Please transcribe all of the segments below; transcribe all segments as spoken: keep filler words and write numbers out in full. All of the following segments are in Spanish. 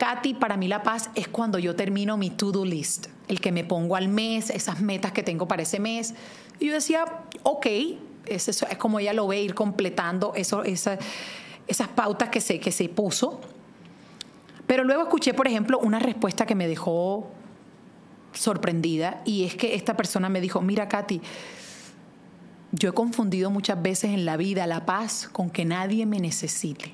Katy, para mí la paz es cuando yo termino mi to-do list, el que me pongo al mes, esas metas que tengo para ese mes. Y yo decía, ok, es, eso, es como ella lo ve, ir completando eso, esa, esas pautas que se, que se puso. Pero luego escuché, por ejemplo, una respuesta que me dejó sorprendida, y es que esta persona me dijo, mira, Katy, yo he confundido muchas veces en la vida la paz con que nadie me necesite.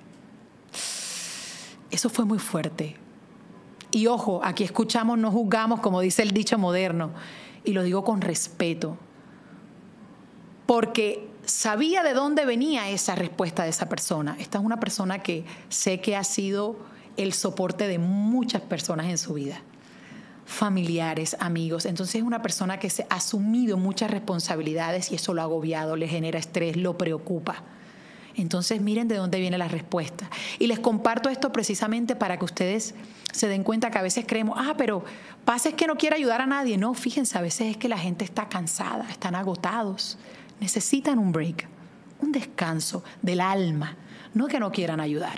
Eso fue muy fuerte. Y ojo, aquí escuchamos, no juzgamos, como dice el dicho moderno, y lo digo con respeto, porque sabía de dónde venía esa respuesta de esa persona. Esta es una persona que sé que ha sido el soporte de muchas personas en su vida, familiares, amigos. Entonces es una persona que se ha asumido muchas responsabilidades y eso lo ha agobiado, le genera estrés, lo preocupa. Entonces miren de dónde viene la respuesta. Y les comparto esto precisamente para que ustedes se den cuenta que a veces creemos, ah, pero pasa es que no quiere ayudar a nadie. No, fíjense, a veces es que la gente está cansada, están agotados, necesitan un break, un descanso del alma, no que no quieran ayudar.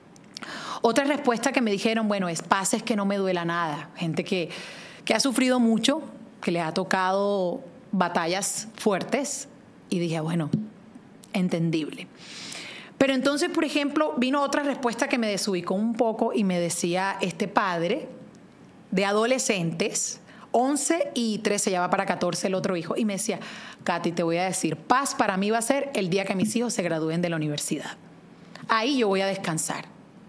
Otra respuesta que me dijeron, bueno, es paz es que no me duela nada. Gente que, que ha sufrido mucho, que les ha tocado batallas fuertes, y dije, bueno, entendible. Pero entonces, por ejemplo, vino otra respuesta que me desubicó un poco y me decía este padre de adolescentes, once y trece, ya va para catorce el otro hijo, y me decía, Katy, te voy a decir, paz para mí va a ser el día que mis hijos se gradúen de la universidad. Ahí yo voy a descansar.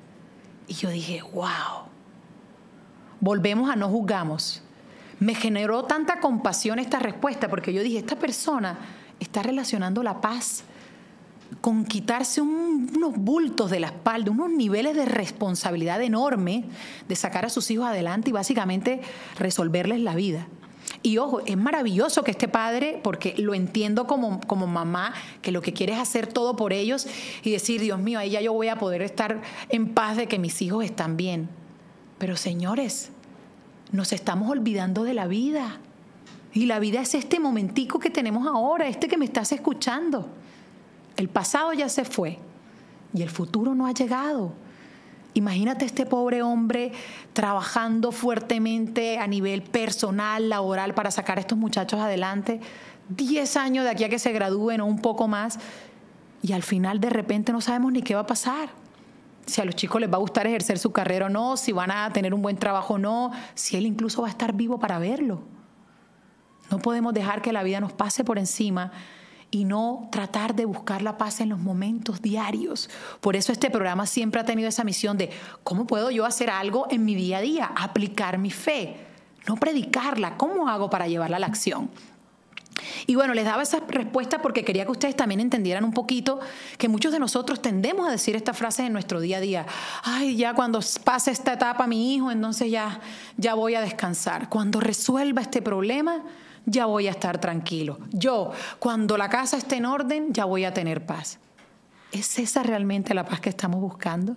Y yo dije, wow, volvemos a no juzgamos. Me generó tanta compasión esta respuesta, porque yo dije, esta persona está relacionando la paz con quitarse un, unos bultos de la espalda, unos niveles de responsabilidad enorme de sacar a sus hijos adelante y básicamente resolverles la vida. Y ojo, es maravilloso que este padre, porque lo entiendo como, como mamá, que lo que quiere es hacer todo por ellos y decir, Dios mío, ahí ya yo voy a poder estar en paz de que mis hijos están bien. Pero señores, nos estamos olvidando de la vida. Y la vida es este momentico que tenemos ahora, este que me estás escuchando. El pasado ya se fue y el futuro no ha llegado. Imagínate este pobre hombre trabajando fuertemente a nivel personal, laboral, para sacar a estos muchachos adelante. Diez años de aquí a que se gradúen o un poco más. Y al final de repente no sabemos ni qué va a pasar. Si a los chicos les va a gustar ejercer su carrera o no, si van a tener un buen trabajo o no, si él incluso va a estar vivo para verlo. No podemos dejar que la vida nos pase por encima y no tratar de buscar la paz en los momentos diarios. Por eso este programa siempre ha tenido esa misión de ¿cómo puedo yo hacer algo en mi día a día? Aplicar mi fe, no predicarla. ¿Cómo hago para llevarla a la acción? Y bueno, les daba esa respuesta porque quería que ustedes también entendieran un poquito que muchos de nosotros tendemos a decir estas frases en nuestro día a día. Ay, ya cuando pase esta etapa mi hijo, entonces ya, ya voy a descansar. Cuando resuelva este problema, ya voy a estar tranquilo. Yo, cuando la casa esté en orden, ya voy a tener paz. ¿Es esa realmente la paz que estamos buscando?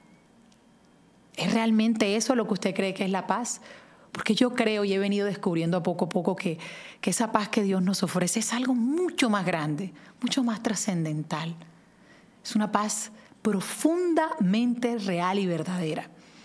¿Es realmente eso lo que usted cree que es la paz? Porque yo creo y he venido descubriendo a poco a poco que, que esa paz que Dios nos ofrece es algo mucho más grande, mucho más trascendental. Es una paz profundamente real y verdadera.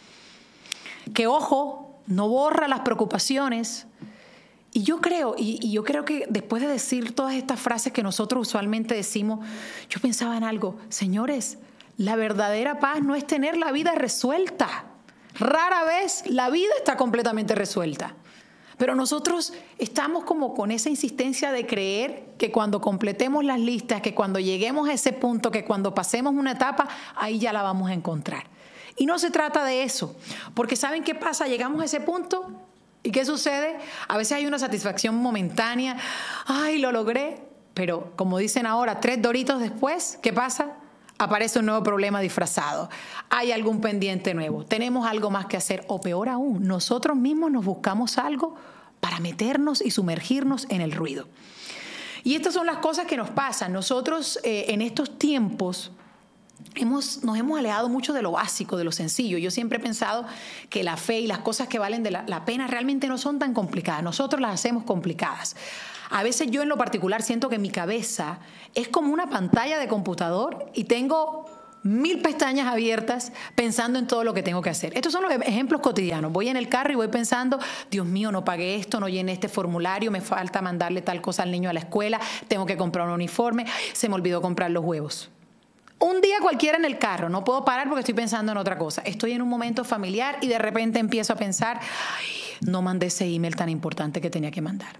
Que, ojo, no borra las preocupaciones. Y yo creo, y, y yo creo que después de decir todas estas frases que nosotros usualmente decimos, yo pensaba en algo, señores, la verdadera paz no es tener la vida resuelta. Rara vez la vida está completamente resuelta. Pero nosotros estamos como con esa insistencia de creer que cuando completemos las listas, que cuando lleguemos a ese punto, que cuando pasemos una etapa, ahí ya la vamos a encontrar. Y no se trata de eso, porque ¿saben qué pasa? Llegamos a ese punto. ¿Y qué sucede? A veces hay una satisfacción momentánea. ¡Ay, lo logré! Pero, como dicen ahora, tres doritos después, ¿qué pasa? Aparece un nuevo problema disfrazado. Hay algún pendiente nuevo. Tenemos algo más que hacer. O peor aún, nosotros mismos nos buscamos algo para meternos y sumergirnos en el ruido. Y estas son las cosas que nos pasan. Nosotros, eh, en estos tiempos, Hemos, nos hemos alejado mucho de lo básico, de lo sencillo. Yo siempre he pensado que la fe y las cosas que valen de la, la pena realmente no son tan complicadas. Nosotros las hacemos complicadas. A veces yo en lo particular siento que mi cabeza es como una pantalla de computador y tengo mil pestañas abiertas pensando en todo lo que tengo que hacer. Estos son los ejemplos cotidianos. Voy en el carro y voy pensando, Dios mío, no pagué esto, no llené este formulario, me falta mandarle tal cosa al niño a la escuela, tengo que comprar un uniforme, se me olvidó comprar los huevos. Un día cualquiera en el carro, no puedo parar porque estoy pensando en otra cosa. Estoy en un momento familiar y de repente empiezo a pensar, ay, no mandé ese email tan importante que tenía que mandar.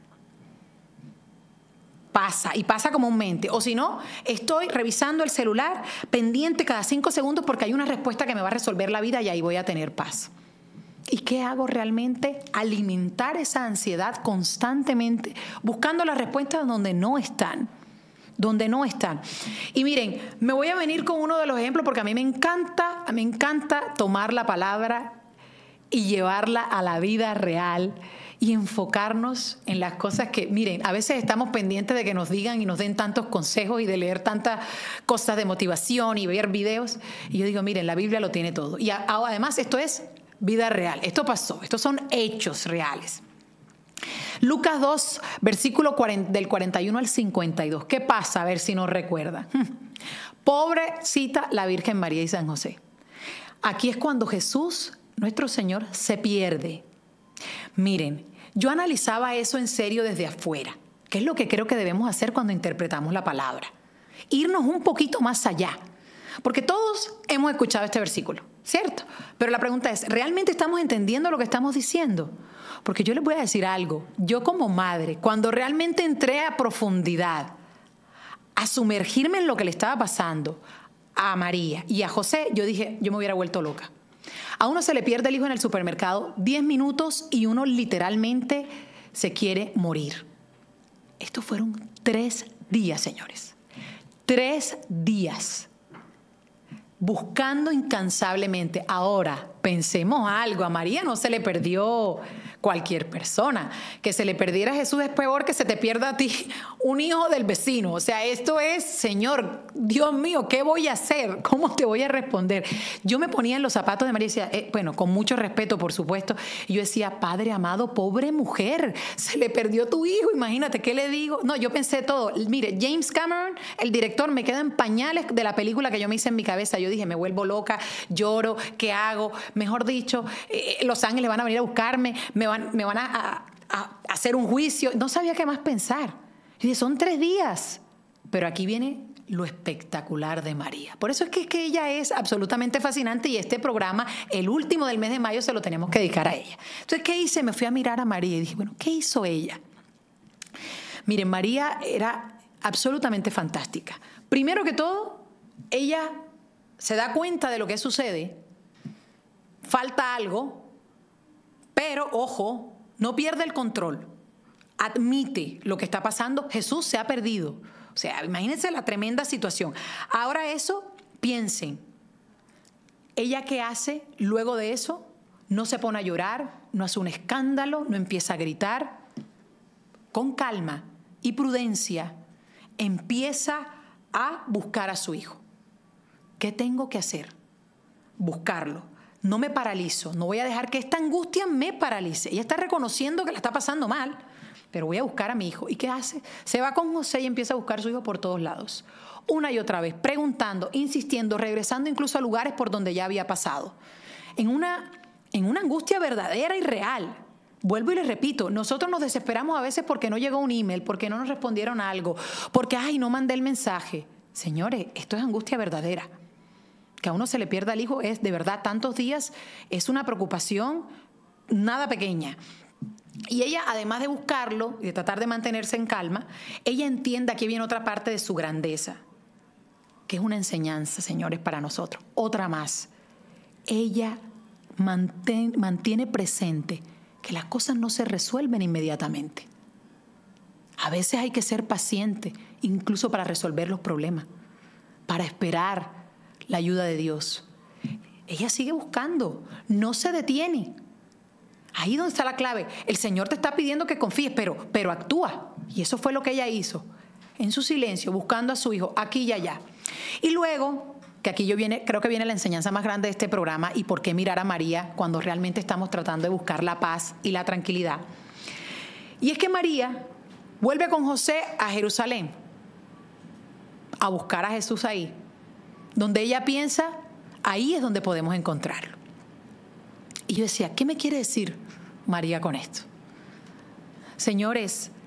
Pasa, y pasa comúnmente. O si no, estoy revisando el celular, pendiente cada cinco segundos porque hay una respuesta que me va a resolver la vida y ahí voy a tener paz. ¿Y qué hago realmente? Alimentar esa ansiedad constantemente, buscando las respuestas donde no están. Donde no están. Y miren, me voy a venir con uno de los ejemplos porque a mí me encanta, me encanta tomar la palabra y llevarla a la vida real y enfocarnos en las cosas que, miren, a veces estamos pendientes de que nos digan y nos den tantos consejos y de leer tantas cosas de motivación y ver videos. Y yo digo, miren, la Biblia lo tiene todo. Y a, además esto es vida real. Esto pasó. Estos son hechos reales. Lucas dos, versículo cuarenta, del cuarenta y uno al cincuenta y dos. ¿Qué pasa? A ver si nos recuerda. Pobrecita la Virgen María y San José. Aquí es cuando Jesús, nuestro Señor, se pierde. Miren, yo analizaba eso en serio desde afuera, que es lo que creo que debemos hacer cuando interpretamos la palabra. Irnos un poquito más allá, porque todos hemos escuchado este versículo, ¿cierto? Pero la pregunta es, ¿realmente estamos entendiendo lo que estamos diciendo? Porque yo les voy a decir algo, yo como madre, cuando realmente entré a profundidad, a sumergirme en lo que le estaba pasando a María y a José, yo dije, yo me hubiera vuelto loca. A uno se le pierde el hijo en el supermercado diez minutos y uno literalmente se quiere morir. Estos fueron tres días, señores. Tres días. Buscando incansablemente. Ahora, pensemos algo. A María no se le perdió cualquier persona. Que se le perdiera a Jesús es peor que se te pierda a ti un hijo del vecino. O sea, esto es, Señor, Dios mío, ¿qué voy a hacer? ¿Cómo te voy a responder? Yo me ponía en los zapatos de María y decía, eh, bueno, con mucho respeto, por supuesto, y yo decía, Padre amado, pobre mujer, se le perdió tu hijo, imagínate, ¿qué le digo? No, yo pensé todo. Mire, James Cameron, el director, me queda en pañales de la película que yo me hice en mi cabeza. Yo dije, me vuelvo loca, lloro, ¿qué hago? Mejor dicho, eh, los ángeles van a venir a buscarme, me van me van a, a, a hacer un juicio. No sabía qué más pensar. Y dije, son tres días. Pero aquí viene lo espectacular de María. Por eso es que, es que ella es absolutamente fascinante y este programa, el último del mes de mayo, se lo tenemos que dedicar a ella. Entonces, ¿qué hice? Me fui a mirar a María y dije, bueno, ¿qué hizo ella? Miren, María era absolutamente fantástica. Primero que todo, ella se da cuenta de lo que sucede, falta algo, pero, ojo, no pierde el control. Admite lo que está pasando. Jesús se ha perdido. O sea, imagínense la tremenda situación. Ahora eso, piensen. ¿Ella qué hace luego de eso? No se pone a llorar, no hace un escándalo, no empieza a gritar. Con calma y prudencia, empieza a buscar a su hijo. ¿Qué tengo que hacer? Buscarlo. No me paralizo, no voy a dejar que esta angustia me paralice. Ella está reconociendo que la está pasando mal, pero voy a buscar a mi hijo. ¿Y qué hace? Se va con José y empieza a buscar a su hijo por todos lados. Una y otra vez, preguntando, insistiendo, regresando incluso a lugares por donde ya había pasado. En una, en una angustia verdadera y real. Vuelvo y les repito, nosotros nos desesperamos a veces porque no llegó un email, porque no nos respondieron algo, porque, ay, no mandé el mensaje. Señores, esto es angustia verdadera. Que a uno se le pierda el hijo es de verdad tantos días, es una preocupación nada pequeña. Y ella, además de buscarlo y de tratar de mantenerse en calma, ella entiende, aquí viene otra parte de su grandeza, que es una enseñanza, señores, para nosotros. Otra más. Ella mantén, mantiene presente que las cosas no se resuelven inmediatamente. A veces hay que ser paciente, incluso para resolver los problemas, para esperar la ayuda de Dios. Ella sigue buscando, no se detiene. Ahí donde está la clave. El Señor te está pidiendo que confíes, pero, pero actúa. Y eso fue lo que ella hizo, en su silencio, buscando a su hijo aquí y allá. Y luego, que aquí yo viene, creo que viene la enseñanza más grande de este programa y por qué mirar a María cuando realmente estamos tratando de buscar la paz y la tranquilidad. Y es que María vuelve con José a Jerusalén a buscar a Jesús ahí. Donde ella piensa, ahí es donde podemos encontrarlo. Y yo decía, ¿qué me quiere decir María con esto? Señores,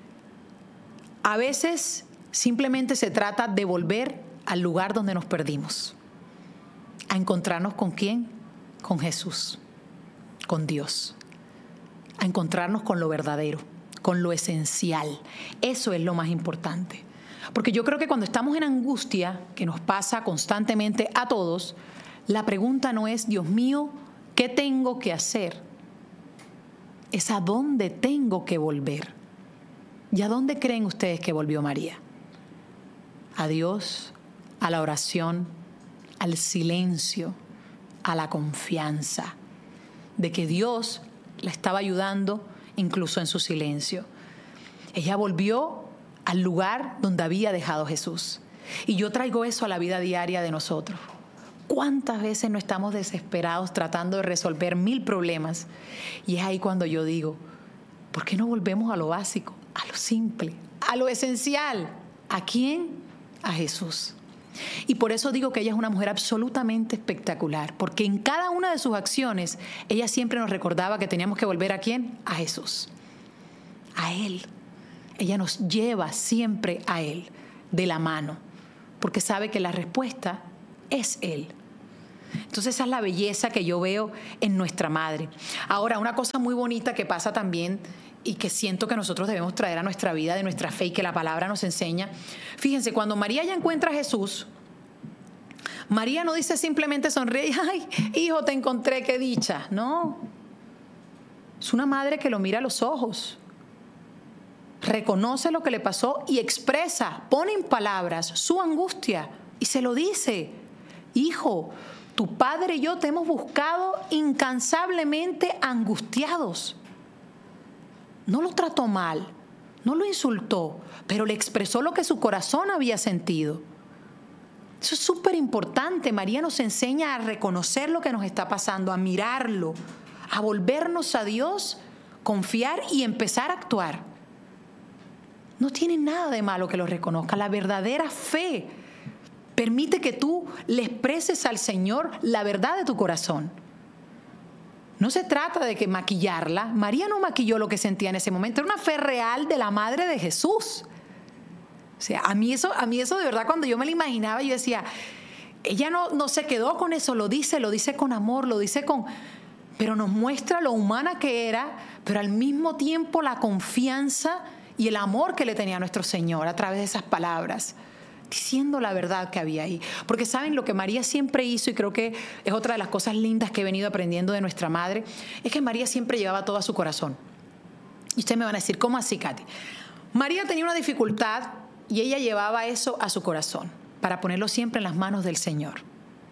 a veces simplemente se trata de volver al lugar donde nos perdimos, a encontrarnos con quién, con Jesús, con Dios, a encontrarnos con lo verdadero, con lo esencial. Eso es lo más importante. Porque yo creo que cuando estamos en angustia, que nos pasa constantemente a todos, la pregunta no es, Dios mío, ¿qué tengo que hacer? Es a dónde tengo que volver. ¿Y a dónde creen ustedes que volvió María? A Dios, a la oración, al silencio, a la confianza de que Dios la estaba ayudando incluso en su silencio. Ella volvió al lugar donde había dejado Jesús. Y yo traigo eso a la vida diaria de nosotros. ¿Cuántas veces no estamos desesperados tratando de resolver mil problemas? Y es ahí cuando yo digo, ¿por qué no volvemos a lo básico, a lo simple, a lo esencial? ¿A quién? A Jesús. Y por eso digo que ella es una mujer absolutamente espectacular, porque en cada una de sus acciones, ella siempre nos recordaba que teníamos que volver ¿a quién? A Jesús, a Él. Ella nos lleva siempre a Él, de la mano, porque sabe que la respuesta es Él. Entonces esa es la belleza que yo veo en nuestra madre. Ahora, una cosa muy bonita que pasa también y que siento que nosotros debemos traer a nuestra vida de nuestra fe y que la palabra nos enseña. Fíjense, cuando María ya encuentra a Jesús, María no dice simplemente sonríe y ¡ay, hijo, te encontré, qué dicha! No, es una madre que lo mira a los ojos, reconoce lo que le pasó y expresa, pone en palabras su angustia y se lo dice. Hijo, tu padre y yo te hemos buscado incansablemente angustiados. No lo trató mal, no lo insultó, pero le expresó lo que su corazón había sentido. Eso es súper importante. María nos enseña a reconocer lo que nos está pasando, a mirarlo, a volvernos a Dios, confiar y empezar a actuar. No tiene nada de malo que lo reconozca. La verdadera fe permite que tú le expreses al Señor la verdad de tu corazón. No se trata de que maquillarla. María no maquilló lo que sentía en ese momento. Era una fe real de la madre de Jesús. O sea, a mí eso, a mí eso de verdad, cuando yo me lo imaginaba, yo decía, ella no, no se quedó con eso, lo dice, lo dice con amor, lo dice con... Pero nos muestra lo humana que era, pero al mismo tiempo la confianza y el amor que le tenía a nuestro Señor a través de esas palabras, diciendo la verdad que había ahí. Porque saben, lo que María siempre hizo, y creo que es otra de las cosas lindas que he venido aprendiendo de nuestra madre, es que María siempre llevaba todo a su corazón. Y ustedes me van a decir, ¿cómo así, Katy? María tenía una dificultad y ella llevaba eso a su corazón para ponerlo siempre en las manos del Señor.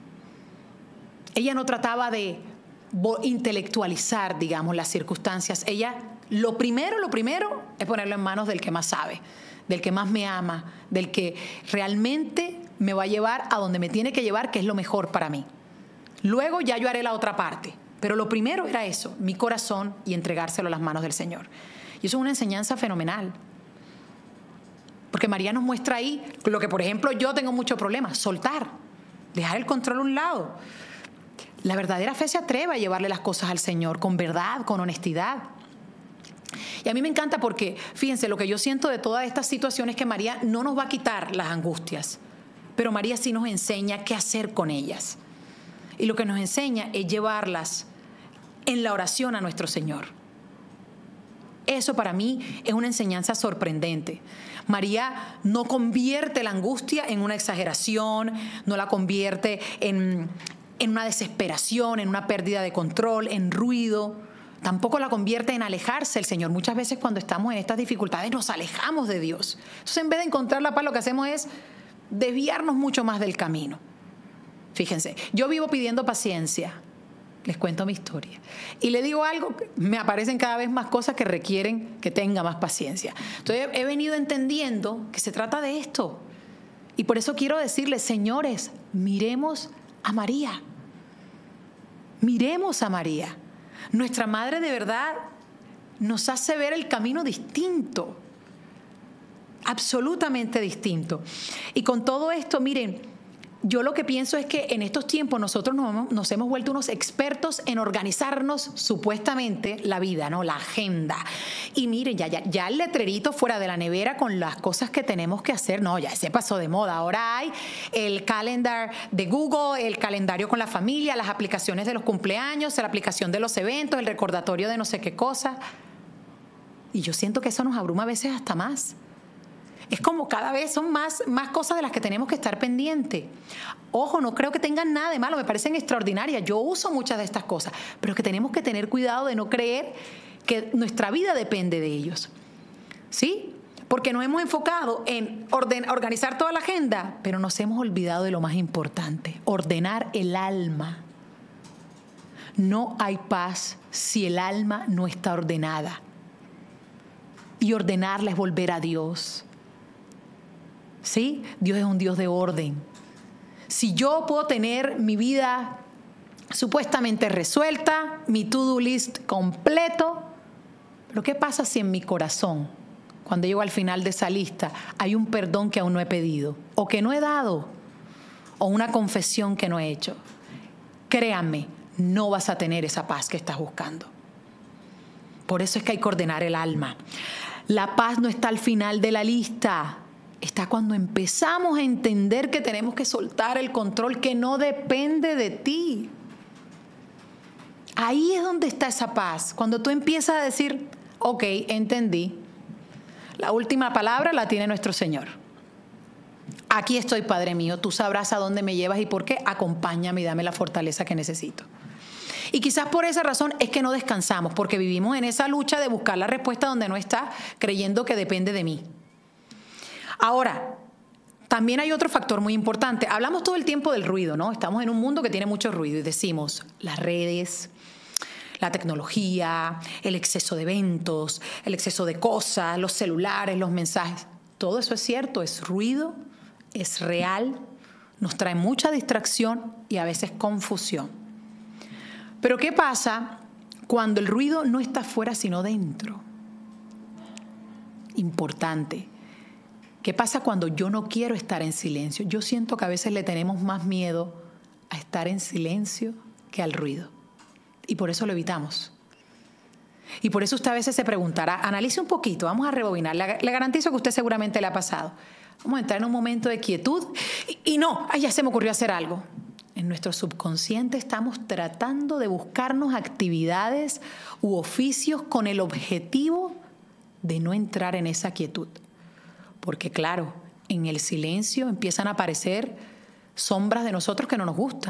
Ella no trataba de intelectualizar, digamos, las circunstancias. Ella, lo primero, lo primero es ponerlo en manos del que más sabe, del que más me ama, del que realmente me va a llevar a donde me tiene que llevar, que es lo mejor para mí. Luego ya yo haré la otra parte, pero lo primero era eso, mi corazón, y entregárselo a las manos del Señor. Y eso es una enseñanza fenomenal, porque María nos muestra ahí lo que, por ejemplo, yo tengo muchos problemas: soltar, dejar el control a un lado. La verdadera fe se atreve a llevarle las cosas al Señor con verdad, con honestidad. Y a mí me encanta porque, fíjense, lo que yo siento de todas estas situaciones es que María no nos va a quitar las angustias, pero María sí nos enseña qué hacer con ellas. Y lo que nos enseña es llevarlas en la oración a nuestro Señor. Eso para mí es una enseñanza sorprendente. María no convierte la angustia en una exageración, no la convierte en, en una desesperación, en una pérdida de control, en ruido. Tampoco la convierte en alejarse del Señor. Muchas veces cuando estamos en estas dificultades nos alejamos de Dios. Entonces, en vez de encontrar la paz, lo que hacemos es desviarnos mucho más del camino. Fíjense, yo vivo pidiendo paciencia. Les cuento mi historia. Y le digo algo, me aparecen cada vez más cosas que requieren que tenga más paciencia. Entonces he venido entendiendo que se trata de esto. Y por eso quiero decirles, señores, miremos a María. Miremos a María. Nuestra madre de verdad nos hace ver el camino distinto. Absolutamente distinto. Y con todo esto, miren, yo lo que pienso es que en estos tiempos nosotros nos, nos hemos vuelto unos expertos en organizarnos supuestamente la vida, ¿no? La agenda. Y miren, ya, ya, ya el letrerito fuera de la nevera con las cosas que tenemos que hacer, no, ya se pasó de moda. Ahora hay el calendar de Google, el calendario con la familia, las aplicaciones de los cumpleaños, la aplicación de los eventos, el recordatorio de no sé qué cosa. Y yo siento que eso nos abruma a veces hasta más. Es como cada vez son más, más cosas de las que tenemos que estar pendientes. Ojo, no creo que tengan nada de malo, me parecen extraordinarias. Yo uso muchas de estas cosas, pero es que tenemos que tener cuidado de no creer que nuestra vida depende de ellos. ¿Sí? Porque nos hemos enfocado en orden, organizar toda la agenda, pero nos hemos olvidado de lo más importante, ordenar el alma. No hay paz si el alma no está ordenada. Y ordenarla es volver a Dios. ¿Sí? Dios es un Dios de orden. Si yo puedo tener mi vida supuestamente resuelta, mi to-do list completo, pero ¿qué pasa si en mi corazón, cuando llego al final de esa lista, hay un perdón que aún no he pedido, o que no he dado, o una confesión que no he hecho? Créanme, no vas a tener esa paz que estás buscando. Por eso es que hay que ordenar el alma. La paz no está al final de la lista. Está cuando empezamos a entender que tenemos que soltar el control que no depende de ti. Ahí es donde está esa paz. Cuando tú empiezas a decir, ok, entendí. La última palabra la tiene nuestro Señor. Aquí estoy, Padre mío. Tú sabrás a dónde me llevas y por qué. Acompáñame y dame la fortaleza que necesito. Y quizás por esa razón es que no descansamos, porque vivimos en esa lucha de buscar la respuesta donde no está, creyendo que depende de mí. Ahora, también hay otro factor muy importante. Hablamos todo el tiempo del ruido, ¿no? Estamos en un mundo que tiene mucho ruido y decimos las redes, la tecnología, el exceso de eventos, el exceso de cosas, los celulares, los mensajes. Todo eso es cierto, es ruido, es real, nos trae mucha distracción y a veces confusión. Pero ¿qué pasa cuando el ruido no está afuera sino dentro? Importante. ¿Qué pasa cuando yo no quiero estar en silencio? Yo siento que a veces le tenemos más miedo a estar en silencio que al ruido. Y por eso lo evitamos. Y por eso usted a veces se preguntará, analice un poquito, vamos a rebobinar. Le, le garantizo que a usted seguramente le ha pasado. Vamos a entrar en un momento de quietud y, y no, ay, ya se me ocurrió hacer algo. En nuestro subconsciente estamos tratando de buscarnos actividades u oficios con el objetivo de no entrar en esa quietud. Porque claro, en el silencio empiezan a aparecer sombras de nosotros que no nos gustan.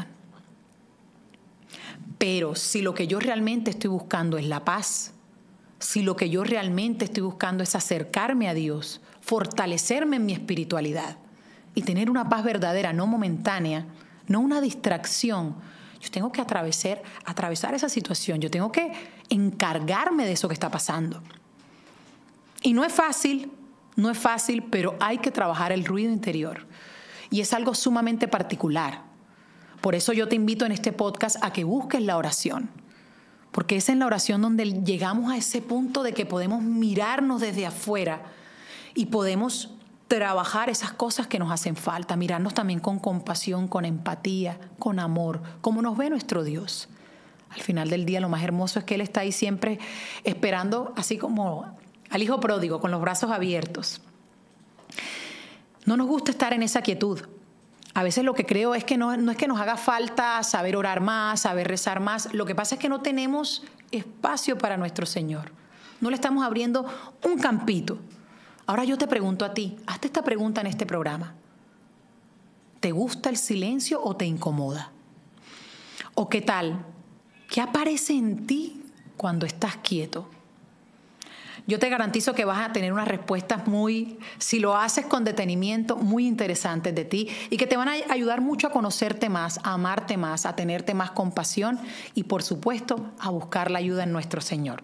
Pero si lo que yo realmente estoy buscando es la paz, si lo que yo realmente estoy buscando es acercarme a Dios, fortalecerme en mi espiritualidad y tener una paz verdadera, no momentánea, no una distracción, yo tengo que atravesar, atravesar esa situación, yo tengo que encargarme de eso que está pasando. Y no es fácil, no es fácil, pero hay que trabajar el ruido interior. Y es algo sumamente particular. Por eso yo te invito en este podcast a que busques la oración. Porque es en la oración donde llegamos a ese punto de que podemos mirarnos desde afuera y podemos trabajar esas cosas que nos hacen falta, mirarnos también con compasión, con empatía, con amor, como nos ve nuestro Dios. Al final del día lo más hermoso es que Él está ahí siempre esperando, así como al hijo pródigo, con los brazos abiertos. No nos gusta estar en esa quietud. A veces lo que creo es que no, no es que nos haga falta saber orar más, saber rezar más. Lo que pasa es que no tenemos espacio para nuestro Señor. No le estamos abriendo un campito. Ahora yo te pregunto a ti, hazte esta pregunta en este programa. ¿Te gusta el silencio o te incomoda? ¿O qué tal? ¿Qué aparece en ti cuando estás quieto? Yo te garantizo que vas a tener unas respuestas muy, si lo haces con detenimiento, muy interesantes de ti y que te van a ayudar mucho a conocerte más, a amarte más, a tenerte más compasión y, por supuesto, a buscar la ayuda en nuestro Señor.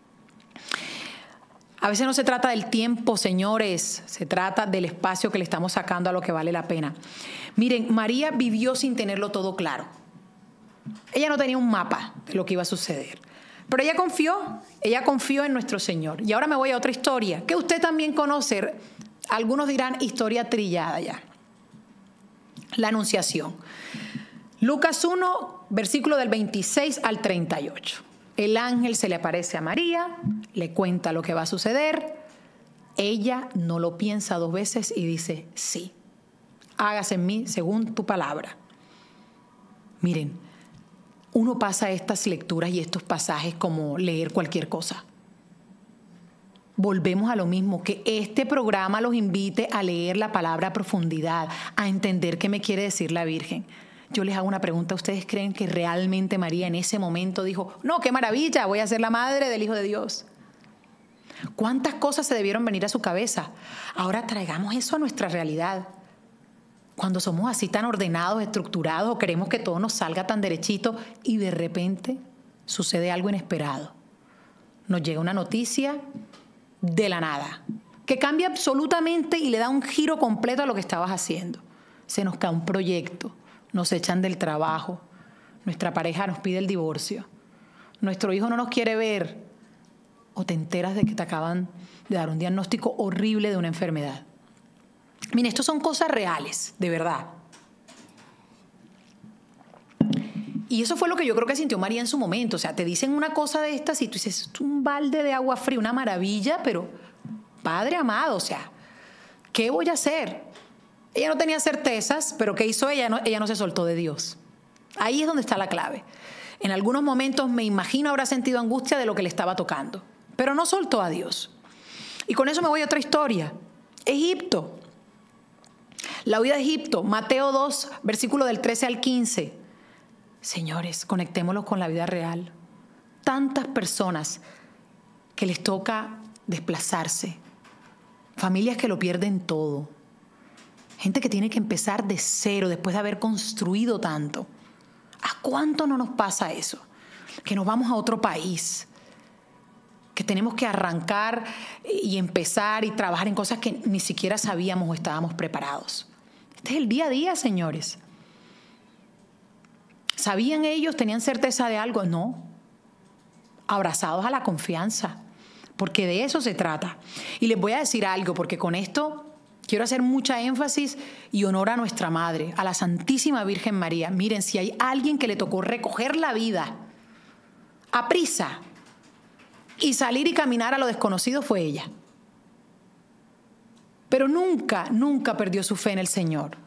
A veces no se trata del tiempo, señores, se trata del espacio que le estamos sacando a lo que vale la pena. Miren, María vivió sin tenerlo todo claro. Ella no tenía un mapa de lo que iba a suceder. Pero ella confió, ella confió en nuestro Señor. Y ahora me voy a otra historia, que usted también conoce. Algunos dirán historia trillada ya. La Anunciación. Lucas uno, versículo del veintiséis al treinta y ocho. El ángel se le aparece a María, le cuenta lo que va a suceder. Ella no lo piensa dos veces y dice, sí, hágase en mí según tu palabra. Miren, uno pasa estas lecturas y estos pasajes como leer cualquier cosa. Volvemos a lo mismo, que este programa los invite a leer la palabra a profundidad, a entender qué me quiere decir la Virgen. Yo les hago una pregunta, ¿ustedes creen que realmente María en ese momento dijo, no, qué maravilla, voy a ser la madre del Hijo de Dios? ¿Cuántas cosas se debieron venir a su cabeza? Ahora traigamos eso a nuestra realidad. Cuando somos así tan ordenados, estructurados, o queremos que todo nos salga tan derechito y de repente sucede algo inesperado. Nos llega una noticia de la nada, que cambia absolutamente y le da un giro completo a lo que estabas haciendo. Se nos cae un proyecto, nos echan del trabajo, nuestra pareja nos pide el divorcio, nuestro hijo no nos quiere ver, o te enteras de que te acaban de dar un diagnóstico horrible de una enfermedad. Miren, estos son cosas reales, de verdad. Y eso fue lo que yo creo que sintió María en su momento. O sea, te dicen una cosa de estas y tú dices, es un balde de agua fría, una maravilla, pero Padre amado, o sea, ¿qué voy a hacer? Ella no tenía certezas, pero ¿qué hizo ella? No, ella no se soltó de Dios. Ahí es donde está la clave. En algunos momentos me imagino habrá sentido angustia de lo que le estaba tocando, pero no soltó a Dios. Y con eso me voy a otra historia. Egipto. La huida de Egipto, Mateo dos, versículo del trece al quince. Señores, conectémoslo con la vida real. Tantas personas que les toca desplazarse, familias que lo pierden todo, gente que tiene que empezar de cero después de haber construido tanto. ¿A cuánto no nos pasa eso? Que nos vamos a otro país, que tenemos que arrancar y empezar y trabajar en cosas que ni siquiera sabíamos o estábamos preparados. Este es el día a día, señores. ¿Sabían ellos? ¿Tenían certeza de algo? No. Abrazados a la confianza, porque de eso se trata. Y les voy a decir algo, porque con esto quiero hacer mucha énfasis y honor a nuestra Madre, a la Santísima Virgen María. Miren, si hay alguien que le tocó recoger la vida a prisa y salir y caminar a lo desconocido, fue ella. Pero nunca, nunca perdió su fe en el Señor.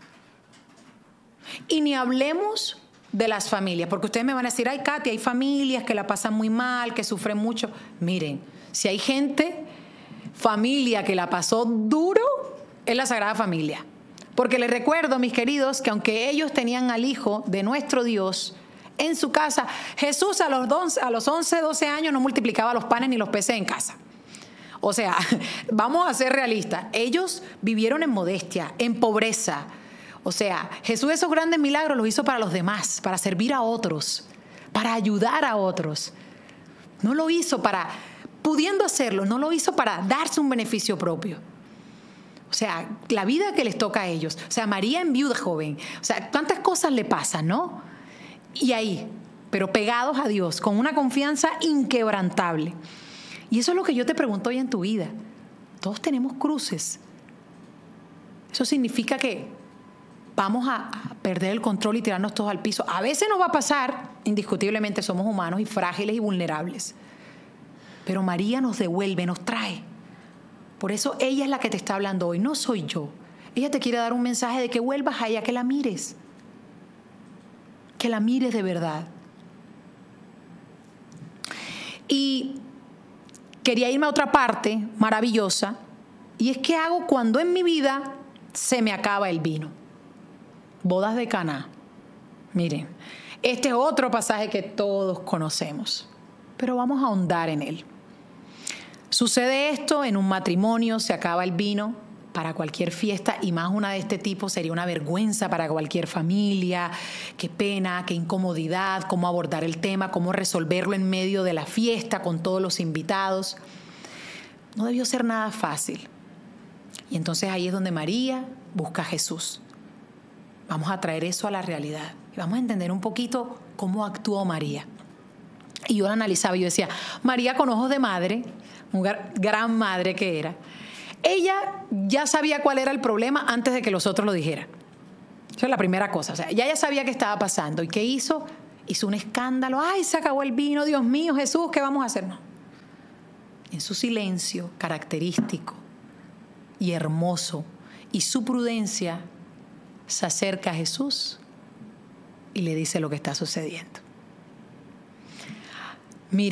Y ni hablemos de las familias, porque ustedes me van a decir, ay, Katy, hay familias que la pasan muy mal, que sufren mucho. Miren, si hay gente, familia que la pasó duro, es la Sagrada Familia. Porque les recuerdo, mis queridos, que aunque ellos tenían al Hijo de nuestro Dios en su casa, Jesús a los, once, a los once, doce años no multiplicaba los panes ni los peces en casa. O sea, vamos a ser realistas. Ellos vivieron en modestia, en pobreza. O sea, Jesús esos grandes milagros los hizo para los demás, para servir a otros, para ayudar a otros. No lo hizo para, pudiendo hacerlo, no lo hizo para darse un beneficio propio. O sea, la vida que les toca a ellos. O sea, María en viuda joven. O sea, tantas cosas le pasan, ¿no? Y ahí, pero pegados a Dios, con una confianza inquebrantable. Y eso es lo que yo te pregunto hoy en tu vida. Todos tenemos cruces. Eso significa que vamos a perder el control y tirarnos todos al piso. A veces nos va a pasar, indiscutiblemente somos humanos y frágiles y vulnerables. Pero María nos devuelve, nos trae. Por eso ella es la que te está hablando hoy, no soy yo. Ella te quiere dar un mensaje de que vuelvas a ella, que la mires. Que la mires de verdad. Y quería irme a otra parte maravillosa, y es qué hago cuando en mi vida se me acaba el vino. Bodas de Caná. Miren, este es otro pasaje que todos conocemos, pero vamos a ahondar en él. Sucede esto en un matrimonio, se acaba el vino para cualquier fiesta, y más una de este tipo sería una vergüenza para cualquier familia. Qué pena, qué incomodidad, cómo abordar el tema, cómo resolverlo en medio de la fiesta con todos los invitados. No debió ser nada fácil. Y entonces ahí es donde María busca a Jesús. Vamos a traer eso a la realidad y vamos a entender un poquito cómo actuó María. Y yo la analizaba y yo decía, María con ojos de madre, una gran madre que era, ella ya sabía cuál era el problema antes de que los otros lo dijeran. Esa es la primera cosa. O sea, ya ella sabía qué estaba pasando. ¿Y qué hizo? Hizo un escándalo. ¡Ay, se acabó el vino! Dios mío, Jesús, ¿qué vamos a hacer? No. En su silencio característico y hermoso y su prudencia, se acerca a Jesús y le dice lo que está sucediendo.